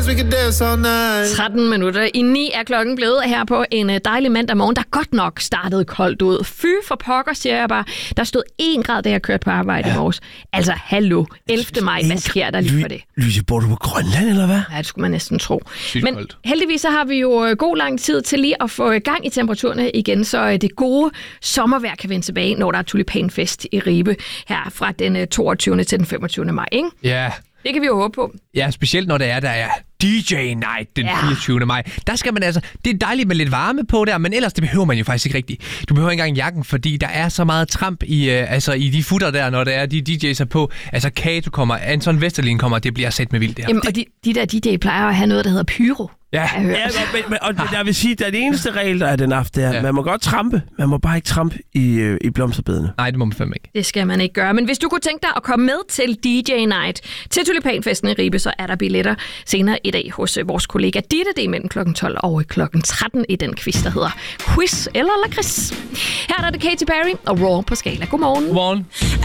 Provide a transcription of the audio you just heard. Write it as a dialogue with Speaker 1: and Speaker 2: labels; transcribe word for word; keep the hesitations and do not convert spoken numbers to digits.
Speaker 1: tretten minutter i ni er klokken blevet her på en dejlig mandag morgen, der godt nok startede koldt ud. Fy for pokker, siger jeg bare. Der stod en grad, da jeg kørte på arbejde ja. i morges. Altså, hallo, ellevte maj, hvad sker der lige for det?
Speaker 2: Lyse, bor du på Grønland, eller hvad?
Speaker 1: Ja, det skulle man næsten tro.
Speaker 3: Sygt
Speaker 1: Men
Speaker 3: koldt.
Speaker 1: heldigvis så har vi jo god lang tid til lige at få gang i temperaturerne igen, så det gode sommervejr kan vende tilbage, når der er tulipanfest i Ribe her fra den toogtyvende til den femogtyvende maj, ikke?
Speaker 3: Ja.
Speaker 1: Det kan vi jo håbe på.
Speaker 3: Ja, specielt når det er, der er D J Night den
Speaker 1: ja.
Speaker 3: fireogtyvende maj. Der skal man altså... Det er dejligt med lidt varme på der, men ellers det behøver man jo faktisk ikke rigtigt. Du behøver ikke engang jakken, fordi der er så meget tramp i, øh, altså, i de futter der, når der er de D J's er på. Altså Kato kommer, Anton Vesterlin kommer, det bliver sæt med vildt der.
Speaker 1: Jamen, og de, de der D J plejer at have noget, der hedder pyro.
Speaker 3: Ja,
Speaker 2: ja men, men, og det, jeg vil sige, at den eneste regel, der er den aften, er, ja. man må godt trampe, man må bare ikke trampe i, øh, i blomsterbedene.
Speaker 3: Nej, det må man fandme ikke.
Speaker 1: Det skal man ikke gøre. Men hvis du kunne tænke dig at komme med til D J Night til Tulipanfesten i Ribe, så er der billetter senere i dag hos vores kollega Ditte. Det er mellem klokken tolv og klokken tretten i den quiz, der hedder Quiz eller Lakrids. Her er der Katy Perry og Raw på Skala. Godmorgen.
Speaker 3: Godmorgen.